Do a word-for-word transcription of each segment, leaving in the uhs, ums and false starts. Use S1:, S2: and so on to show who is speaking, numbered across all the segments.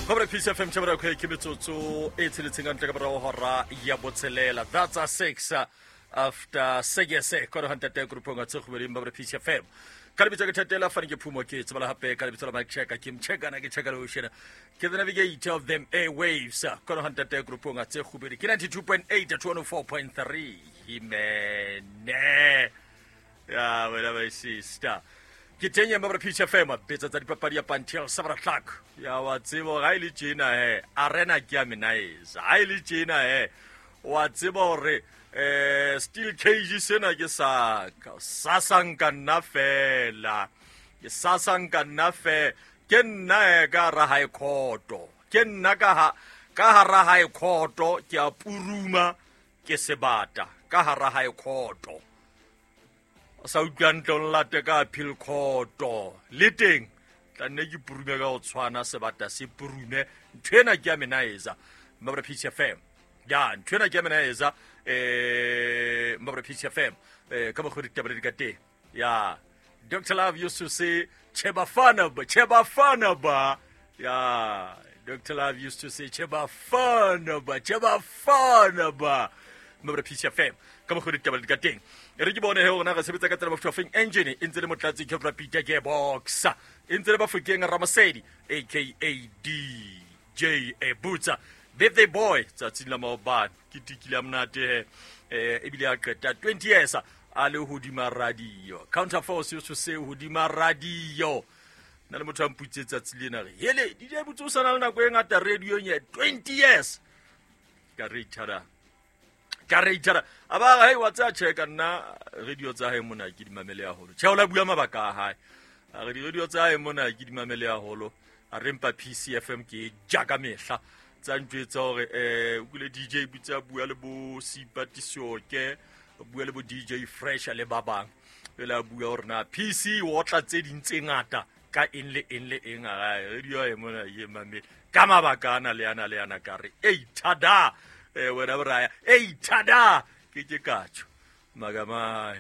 S1: Mabra P C F M Chabra Kwe Kibitsotso eight Tingan Hora Yabotselela. That's a six uh, after Segese Korahanta Group on Tsukhuri Mabra P C F M. Kalibita Tatela Fanny Pumo Kids, Malahape, Kalibita Mike Check, Kim Check and I get check ocean. Give the navigator of them airwaves, Korahanta Group on Tsukhuri, ninety-two point eight at one oh four point three. He man, yeah, whatever I see, star. Kitenya Mabra P C F M, better than Paparia Pantel, several o'clock. Ya watsibo highly China, eh, Arena Gaminais, highly China, eh, watsibo re, eh, still cages sena gesa, Sasanka Nafela, Sasanka Nafe, Ken Naga High Courto, Ken Nagaha, Kahara High Courto, Kia Puruma, Kesebata, Kahara High Courto. Sa utlwantlong la teka appeal court-o le teng tla nne ke purume ka go tshwana sebata se purume nthwena ke ya menaesa Mabra P C F M ya nthwena ke ya menaesa um Mabra P C F M um ka bogodi taba di ka teng ya Doctor Love used to say chebafana ba chebafana ba ya Doctor Love used to say chebafana ba chebafana ba Mabra P C F M ka bogodi taba di ka teng re ke bone he ona ga sebetsa ka tsela mofofeng engine intse le motlatsi ke bra Peter Gearbox intse le ba fukeng Ramasedi aka D J Ebutsa birthday boy tsatsing la maobane ke tikile amnate eh ebile a qeta twenty years a le hodima radio counterforce used to say hodima radio na le motho a mputse tsatsi lena re hele di di butse o sana le nako e ngata radio nye twenty years ka re tshara Karejara aba hai watsa cheka nna radio tsa hae mona ke di mamele ya holo tshao la bua mabaka a hae a re di radio tsa hae mona ke di mamele ya holo a rempa P C F M ke jaka mehla tsa ntwetsa hore eh o kule D J butsa bua le bo Sipatiso ke bua le bo D J Fresh le babang la bua hore na P C o tla tse dintse ngata ka eng le eng le eng a radio hae mona ye mamele ka mabaka ana le ana le ana ka re ei tada eh wena braya hey tada ke ke katsho magama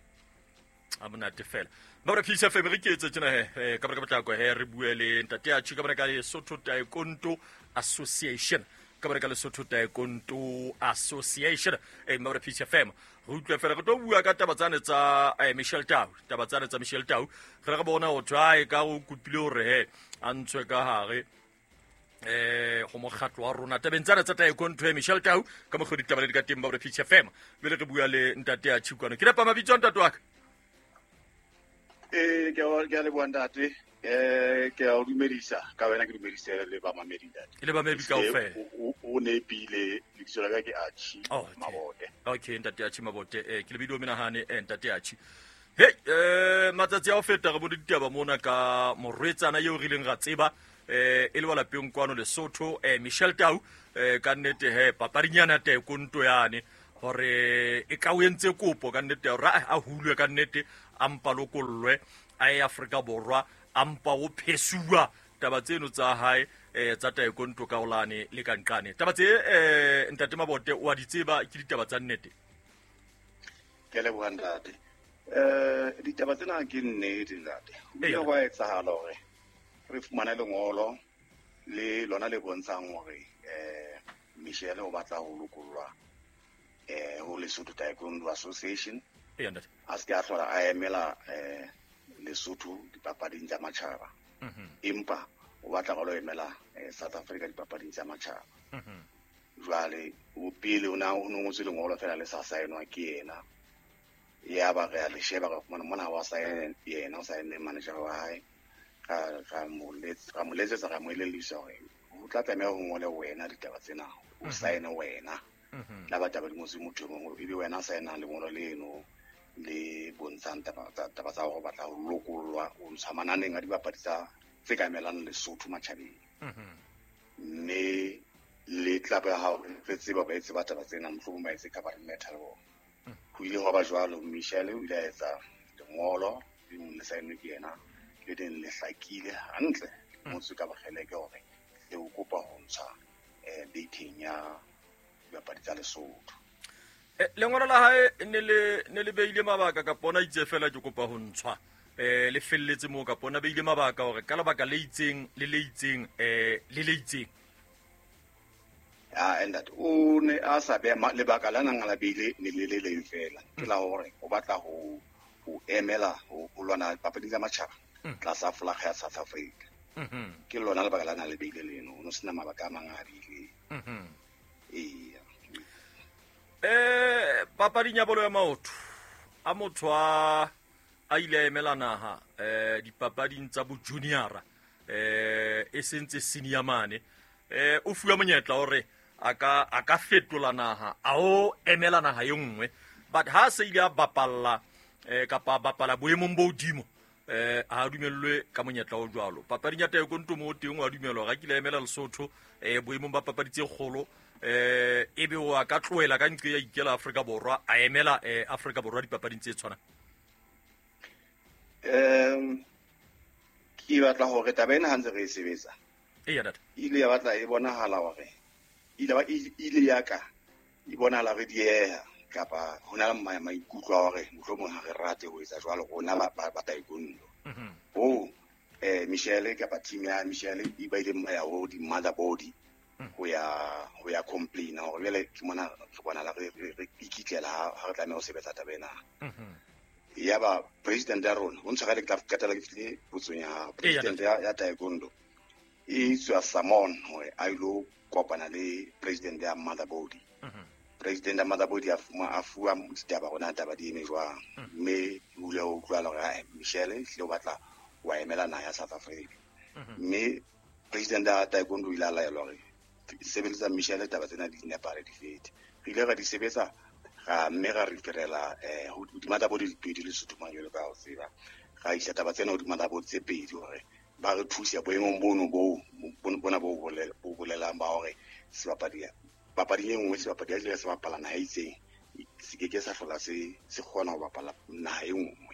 S1: amona tefela Mabra P C F M re ke etsa tsena he ka bra ka batla go he re buele ntate a tshika bra ka le Sotho Taekwondo Association ka bra ka le Sotho Taekwondo Association eh Mabra P C F M re utlwa fela go to bua ka taba tsane tsa Michelle Tau taba tsane tsa Michelle Tau re ga bona o try ka go kupile hore he a ntshwe ka hare eh go mogatlo wa rona tabentsana tsa Taekwondo e Michelle Tau ka mo godi taba le ka temba Mabra P C F M bele re bua le ntate a tshikwana ke rapa mabitso ntate wa ka
S2: eh ke wa ke le bondate eh ke a dumedisa ka wena ke dumedisa le ba mamedi ntate
S1: ile ba mebi ka ofela
S2: o ne pile le tsola ka ke achi mabote
S1: okay ntate achi mabote eh ke le bidio menahane eh ntate achi hey eh matsatsi a o feta go bodite taba mona ka morwetsana yo rileng ga tseba eh ele wala peng kwano le Sotho eh Michelle Tau eh ka nnete he papadinyana Taekwondo yane hore e ka wentse kopo ka nnete ra a hulwe ka nnete ampa lokollwe a e Afrika borwa ampa o phesua taba tseno tsa hae eh tsa Taekwondo ka olane le kankane taba tse eh ntate mabote o a ditseba ke ditaba tsa nnete
S2: ke le bondate eh ditaba tsena ke nnete ntate o go etsa halore re fumana lengolo le lona le bontshang hore eh Michelle o batla ho lokollwa eh ho Lesotho Taekwondo Association
S1: e yanda
S2: as ke a hlola a emela eh Lesotho dipapading tsa matjhaba empa o batla go lo emela South Africa dipapading tsa matjhaba jwale o pele ona o no se lengolo fela le sa saenwa ke yena ya ba re a le sheba ka mona mona wa saene yena o saene manager wa hae ka mo letsa ka mo letsa ka mo elelisa hore o tla tsamaya go ngole wena ditaba tsena o saene wena la ba taba di mo se motho mo e be wena saena le ngolo leno le bontshang taba taba tsa go batla go lokollwa o tshamananeng a di bapadisa tse ka melang le Sotho matjhabeng mme le tla ba ha re tseba ba itse ba taba tsena mhlomong ba itse ka ba metal go go ile go ba jwalo Michelle o ile a etsa ngolo di mo saene ke yena le den le hlakile hantle mo se ka bagele ke hore e o kopa ho ntsha eh dating ya bapaditsa le Sotho
S1: eh lengolo la hae ne le ne le beile mabaka ka bona itse fela ke kopa ho ntshwa eh le felletse mo ka bona beile mabaka hore ka lebaka le itseng le le itseng eh le le itseng
S2: ya and that o ne a sa be lebaka la nang la beile ne le le le fela ke la hore o batla ho ho emela ho lwana papadi tsa matjhaba tla sa flaga ya South Africa ke lona lebaka la nang le beile leno o no sena mabaka a mangabile eh
S1: eh papadi nya bolo ya maoto a motho a a ile emela naha eh dipapading tsa bo juniora eh e sentse senior mane eh o fuwa monyetla hore aka aka fetola naha a o emela naha e nngwe but ha se ile a bapalla eh kapa bapala boemong bo hodimo eh a dumellwe ka monyetla o jwalo papading ya taekwondo mo teng wa dumellwa ga kile emela Lesotho eh boemong ba papadi tse kgolo eh ebe o ka tloela ka ntse ya ikela Afrika Borwa a emela eh Afrika Borwa dipapading tse tshwana
S2: um ke batla hore tabena ha ntse re sebetsa
S1: e ya data
S2: ile ya batla e bonahala hore ile ba ile ya ka e bonahala re dieha kapa hona le maikutlo a hore mohlomong ha re rate ho etsa jwalo rona ba taekwondo o eh Michelle kapa team ya Michelle e ba ile ya ho di motherboard ho ya ho ya complain hore le ke mona re bona la re re ikitlela ha re tlameha ho sebetsa tabena ya ba president ya rona o ntse ga le ka katela ke tle botsonya president ya taekwondo e tswa Samon hore a ilo kopana le president ya motherboard president ya motherboard ya fuma a fuwa ditaba rona taba di eme jwang mme o le o tlwala hore Michelle le o batla wa emela na ya South Africa mme president ya taekwondo ile ala yelo re sebetsa Michelle taba tsena di nepare di fete re ile ga di sebetsa ga mme ga re ferela eh ho di motherboard di pedi le Sotho manyolo ka o tseba ga isa taba tsena ho di motherboard tse pedi hore ba re thusa boemong bono bo bona bo bolela bo bolela ba hore se bapadia papadi e nngwe se bapadia ile se bapala na itseng se ke ke sa hlola se se kgona ho bapala na e nngwe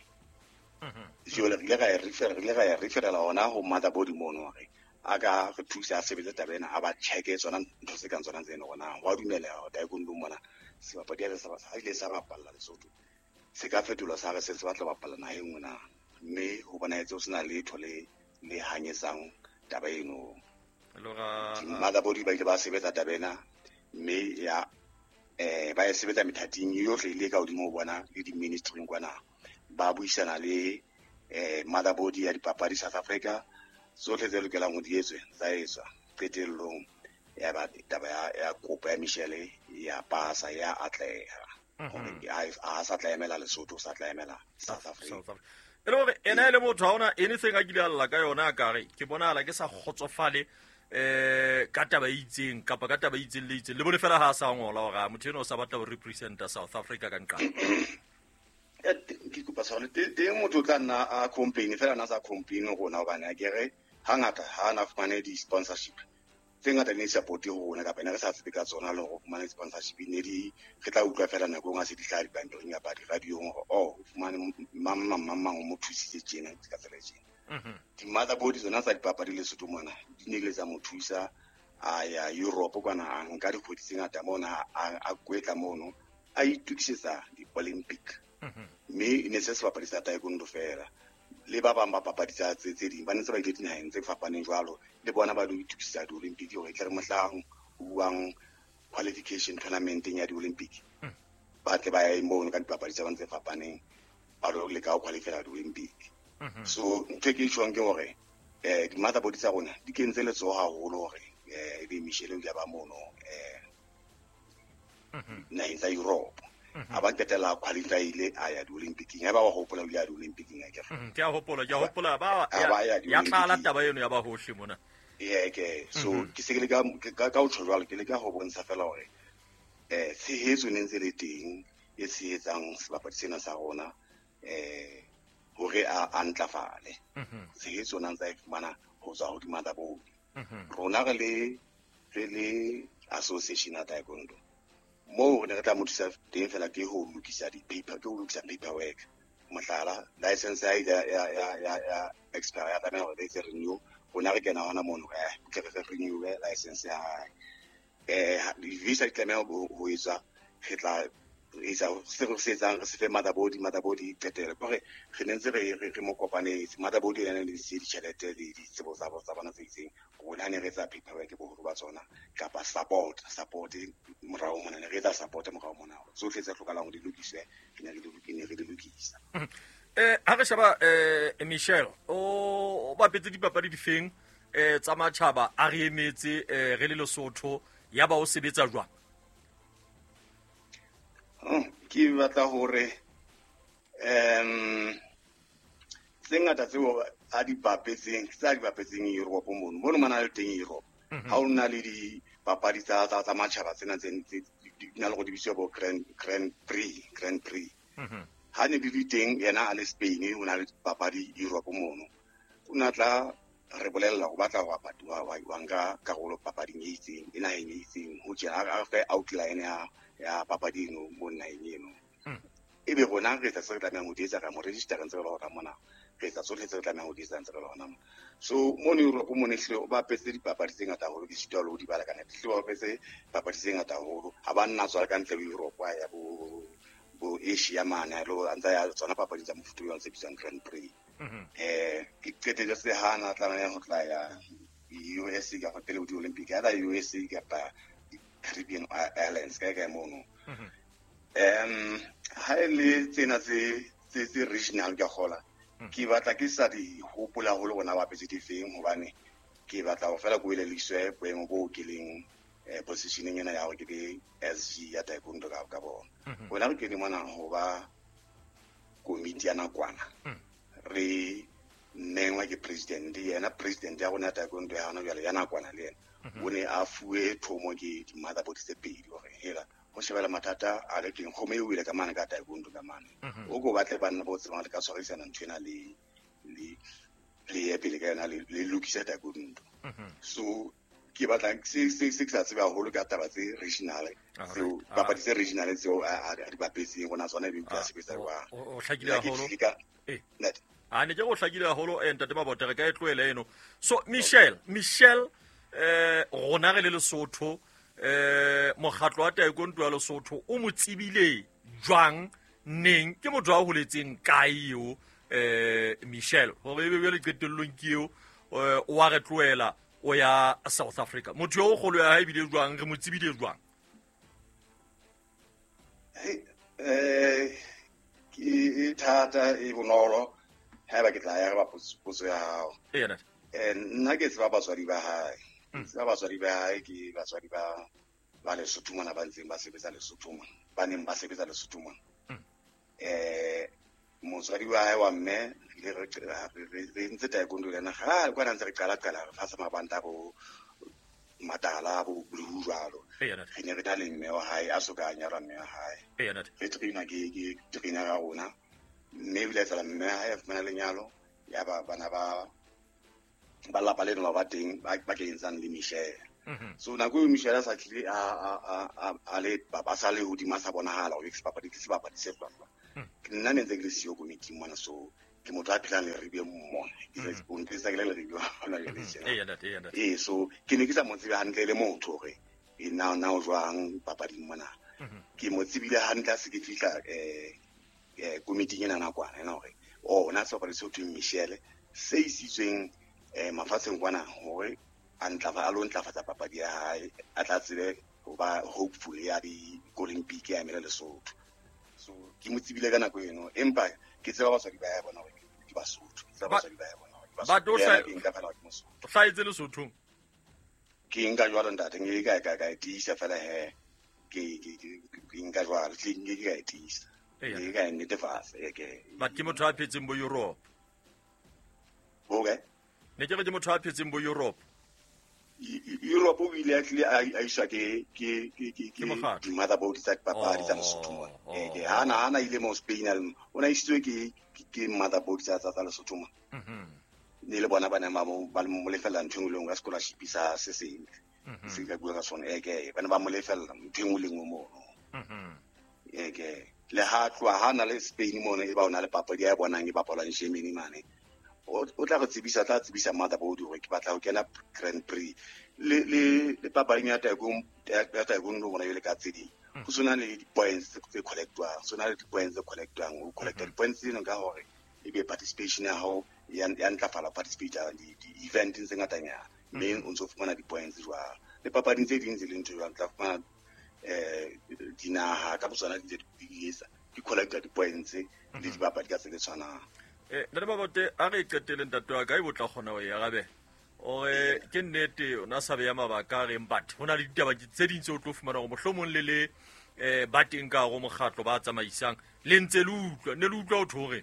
S2: jole re ga e refer re ga e referela ona ho motherboard mono hore aga re thusa sebetsa tabena a ba check tsona ntho se ka tsona tseno gona wa dumela ho taekwondo mona se bapadia le sa ba ile sa bapala le Lesotho se ka fetola sa re se se batla bapala na e nngwe na mme ho bona etse o sena letho le le hanyetsang taba eno
S1: loga
S2: motherboard ba ile ba sebetsa tabena mme ya eh ba sebetsa methating yohle ile ka hodimo bona le di ministry kwana ba buisana le eh motherboard ya dipapadi South Africa sohle tse lokelang ho di etswe tsa etswa qetellong ya ba taba ya kopa ya Michelle ya pasa ya atleha hore a sa tlaemela Lesotho sa tlaemela South Africa
S1: elo re ena ile motho ha ona anything a kile alla ka yona ka re ke bona ala ke sa khotsofale eh ka taba itseng kapa ka taba itseng le itseng le bone fela ha sa ngola hore motho eno o sa batla ho representa South Africa ka nqa
S2: ya ke kopa sone te te motho tla nna a campaign fela na sa campaign gona bana ke re hangata ha na fumane di sponsorship tsenga tla ne support ho rona kapa ne re sa tsebe ka tsona le go fumana sponsorship ne di re tla utlwa fela nako nga se di tla di bandong ya ba di radio ngo oh fumane mamma mamma mo thusitse tsena ka tsela tsena di motherboard zona tsa dipapadi le Lesotho mona di ne le tsa mo thusa a ya Europe kwana nka di khodi tsengata mona a kwetla mono a itukisetsa di Olympic mme ne se se papadi sa taekwondo fela le ba bang ba papadi tsa tse tse ding ba ne se ba iketsi naheng tse fapaneng jwalo le bona ba di itukisetsa di Olympic hore tle re mohlang buang qualification tournament ya di Olympic ba tle ba ya mono ka dipapadi tsa bantse fapaneng ba lo le ka ho qualify di Olympic so ntse ke tshwang ke hore eh di motherboard tsa rona di kentse le tsoha haholo hore eh di Michelle ya ba mono eh na in Europe aba ketela qualify ile a ya di Olympic ya ba wa hopola ile ya di Olympic ya ke
S1: ke a hopola ke a hopola ba ya tlala taba eno ya ba hohle mona
S2: yeah ke so ke se ke le ka ka o tshwala ke le ka ho bontsha fela hore eh se hetso ne ntse le teng e se etsang sebapadi sena sa rona eh hore a antlafale se hetso na ntse fumana ho tswa ho di motherboard rona re le re le association ya taekwondo mo re tla mothusa teng fela ke ho lokisa di paper ke ho lokisa paperwork mohlala license ya ya ya ya ya expire ya tsamaya hore tse renew bona re kena hona mono eh ke re renew license ya eh di visa di tsamaya ho etsa re tla isa se go se tsang se fe motherboard motherboard tetele gore re nentse re re mo kopanetse motherboard ena le se di chelete di tsebo tsa bona tsa bona tse itseng go na ne re tsa paperwork bo go ba tsona kapa support support morao mona ne re tsa support morao mona so tle tsa tlokala go di lokiswe ke ne re di lokine re di lokisa
S1: eh ha re shaba eh Michelle o ba petse di papadi di feng eh tsa matjhaba a re emetse re le Lesotho ya ba o sebetsa jwang
S2: ke batla hore em sengata tseo a di papetseng tsa di papetseng Europe mono mono mana le teng Europe ha o na le di papadi tsa tsa matjhaba tsena tse di na le go dibiswa bo Grand Grand Prix Grand Prix ha ne di teng yena a le Spain o na le papadi Europe mono o na tla re bolella go batla go apatwa wa nga karolo papading e itseng ena e itseng ho tjena a fe outline ya ya papadi no mo nna eno e be gona re tla se tla mo ditsa ka mo register ntse lo ra mona re tla tsotlhe tse tla mo ditsa ntse lo rona so mo ne Europe mo ne hle ba petse di papadi tse ngata go di sitwa lo di bala kana hle ba petse papadi tse ngata go ha ba nna tswa ka ntle go Europe ya bo bo Asia mana lo antsa ya tsona papadi tsa mofuto yo ntse bitsa Grand Prix eh ke tsete le se hana tla ya go tla ya U S ka go tele di Olympic ya da U S ka pa Caribbean Islands ka ka mono em ha ile tsena tse tse regional ka gola ke batla ke sa di hopola go le gona ba petse di feng hobane ke batla go fela go ile liswe boemo bo ke leng positioning ena ya go ke di S G ya taekwondo ka ka bona bona ke di mona go ba komiti ya nakwana re nengwa ke president yena president ya gona taekwondo ya hona jale ya nakwana le yena o ne a fuwe thomo ke di motherboard tse pedi gore hela go shebela mathata a le teng go me o ile ka mana ka taekwondo ka mana o go batle bana bo tsema le ka tshwarisana ntwena le le le epile ka na le lokisa taekwondo so ke batla se se se tsa tseba holo ka taba tse regional so papadi tse regional tseo a di bapetse gona tsona di ka sebetsa wa
S1: o hlakile holo eh a ne ke go hlakile holo e ntate Mabota re ka e tloele eno so Michelle Michelle eh rona re le Lesotho eh mokgatlo wa taekwondo wa Lesotho o mo tsibile jwang neng ke motho a holetseng kae yo eh Michelle gore be be le qetellong ke yo o wa re tloela o ya South Africa motho yo go lo ya ibile jwang re mo tsibile jwang
S2: eh ke thata e bonolo ha ba ke tla ya ba potso ya hao
S1: e yana
S2: eh nna ke tseba batswadi ba hae tseba batswadi ba hae ke batswadi ba ba le Sothumana ba ntseng ba sebetsa le Sothumana ba neng ba sebetsa le Sothumana eh motswadi wa hae wa mme le re re ntse taekwondo lena ga kwa ntse re qala qala re fasa mabanta bo matala bo blualo
S1: e yana
S2: re ne re dale mme wa hae a soka nya ra mme wa hae
S1: e yana
S2: re trina ke ke trina ga rona mme bile tsala mme wa hae fumana lenyalo ya ba bana ba ba la pale no ba teng ba ba ke ntsang le Michelle so na go Michelle sa tlile a a a le ba ba sa le ho di masa bonahala o expapa di se ba ba di se tla nna ne ntse ke sio komiti mona so ke motho a phela le re be mmona ke se bo ntse ke le re go hona le se
S1: e yana e yana
S2: eh so ke ne ke sa mo tsebe hantle le motho re e na na o jwang papading mona ke mo tsebile hantle a se ke fihla eh eh komiti ena na kwana ena hore o na so ba le so tu Michelle se isitsweng eh mafatsheng kwana hore a ntlafa a lo ntlafatsa papadi ya hae a tla tsebe go ba hopeful ya di Olympic ya mele Lesotho so ke mo tsebile ka nako eno empa ke tseba batswadi ba ya bona hore ke Basotho ke tseba batswadi ba ya bona hore
S1: ba do sa
S2: ke nka fela ke Mosotho
S1: tla itse Lesotho
S2: ke nka jwalo ntate nge ka ka ka tisa fela he ke ke ke nka jwalo ke nge ka tisa e ka netefatsa e ke
S1: ba ke motho a phetseng bo Europe
S2: okay
S1: ne ke re ke motho a phetseng bo Europe
S2: Europe o ile actually a isha ke ke ke ke
S1: Ke mokgatlo.
S2: di motherboard tsa papadi tsa
S1: Oh,
S2: Lesotho
S1: oh.
S2: eh ke hana hana ile mo Spain al ona isitswe ke ke- ke motherboard tsa tsa tsa Lesotho mo
S1: mhm
S2: ne le bona bana ba mo ba mo lefella ntho le ngwe scholarship sa se seng
S1: mhm
S2: se ka bua ka sona eh ke bana ba mo lefella ntho le ngwe mo
S1: mhm
S2: eh ke le ha tloa hana le Spain mo ne ba ona le papadi ya bonang e bapalwang Germany mane o o tla go tsebisa tla tsebisa motherboard hore ke batla go kena Grand Prix le le le papadi ya taekwondo ya taekwondo bona ile ka tsedi go sona le di-points tse collectwang sona le di-points tse collectwang o collecta di-points tseno ka gore e be participation ya gago ya ntlafala participata di-eventeng tse ngatanyana mme o ntse o fumana di-points jwalo le papading tse ding tse leng ntho jwang tla fumana um dinaga ka botsona di esa di collecta di-points le dibapadi ka tse le tshwanang
S1: um ntate Mabote a re qetele ntate wa ka e botla kgona go ya gabe ore ke nnete o na sa beya mabaka a reng but go na le ditaba tse dintse o tlo fumana go mohlomong le le um ba teng ka go mokgatlo ba tsamaisang le ntse le utlwa ne le utlwa o thore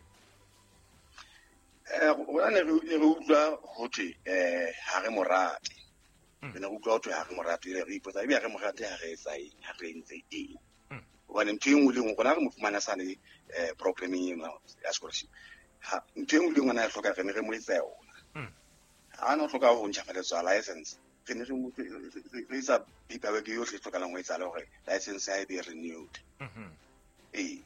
S2: um gona ne re utlwa gotwe um ga re morate re ne re utlwa gotwe ga re morate re ipotsa ebe ga re morate ga re etsa eng ga re entse eng gobane ntho e nngwe le nngwe gona re mo fumana sa le um programming eno ya scholarship ntho e nngwe le ngwana ya tlhoka re ne re mo etsa yona ga ne o tlhoka go ntšhafaletsa license re ne re isa paperwork yotlhe e tlhokalang go etsale gore license ya e be renewed ee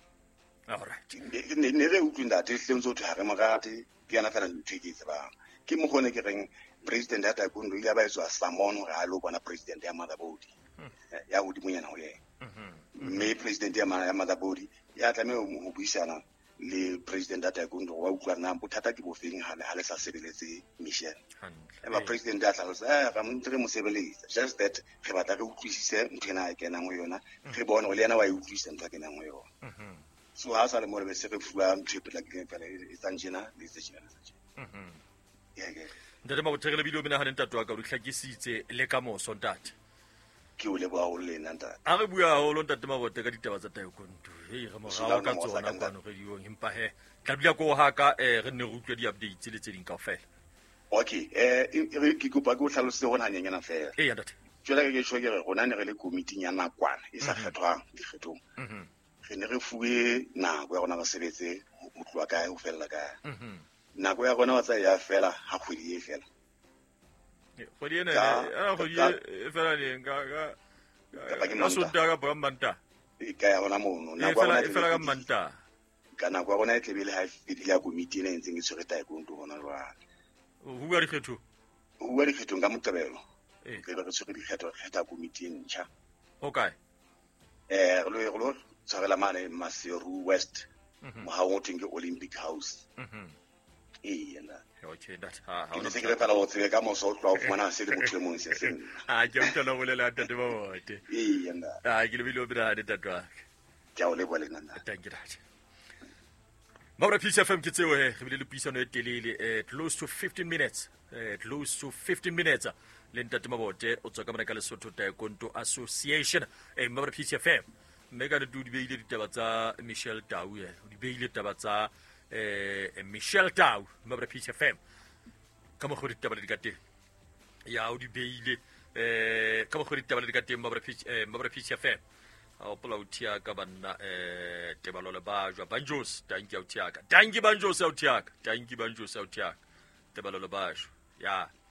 S2: ne re utlwe ntate e tleng tse otho ga re morate ke yana fela ntho e ke e tsebang ke mo gone ke reng president ya taekwondo ile ba etswa samon gore a le o bona president ya motherboard ya godimonyana go yena mme president ya motherboard ya tlameya go buisana le president ya taekwondo wa utlwanang bothata ke bofeng ga le sa sebeletse mission eba president ya tlhalosa ga ntse re mo sebeletsa just that re batla re utlwisise ntho ena a kenang go yona re bone go le yena wa e utlwisisa ntho a kenang go yona so ha sa le mo re be se re fua ntho e potlakileng fela e tsang tjena le se tjena le se tjena
S1: ntate Mabote re lebile o menagane ntate wa ka o ditlhakisitse le ka moso ntate
S2: ke o leboga go lena ntate
S1: a re bua haholo ntate Mabote ka ditaba tsa taekwondo hei re morago ka tsona kwano rediong empa he tla dula ko haka um re nne re utlwe di-updates le tse ding kaofela
S2: okay um ke kopa ke o tlhalositse gona hanyenyana fela
S1: ee ntate
S2: tswela ke ke sho ke re gona ne re le committing ya nakwana e sa kgethwang dikgethong re ne re fuwe nako ya gona ba sebetse go tloa kae go felela kae nako ya gona wa tsa ya fela ga kgwedi e fela
S1: kgwedi ene kgwedi e fela neng ka sontaga kapa ka mmanta
S2: e ka ya gona mono
S1: e fela ka mmanta
S2: ka nako ya gona e tlebele ga e fedile ya komiti ena e ntseng e tshwere taekwondo gona jwale
S1: go bua dikgetho
S2: go bua dikgethong ka moqebelo re be re tshwere dikgetho re kgetha komiti e ntšha
S1: o kae
S2: um re lo tshwarela mane Maseru West mogaong o teng ke Olympic House ee nna ke ne se ke re fela go tsebe ka moso o tloa o fumana se le motho e mongwe se seng
S1: a ke utlwana bolela ntate Mabote
S2: ee nna
S1: a ke lebile o menagane ntate wa
S2: ke a o leboa le nna
S1: thank you ntate Mabra P C F M ke tseo he re bile le puisano e telele close to fifteen minutes close to fifteen minutes le ntate Mabote o tswa ka mona ka Lesotho Taekwondo Association e Mabra P C F M mme ka di beile ditaba tsa Michelle Tau e di beile ditaba tsa eh Michelle Tau Mabra P C F M ka mo go ditaba le dikate ya o di beile eh ka mo go ditaba le dikate Mabra P Mabra P C F M a o pola utia ka banna eh tebalo le ba jwa banjos tanki ya utiaka tanki banjos ya utiaka tanki banjos ya utiaka tebalo le ba jwa ya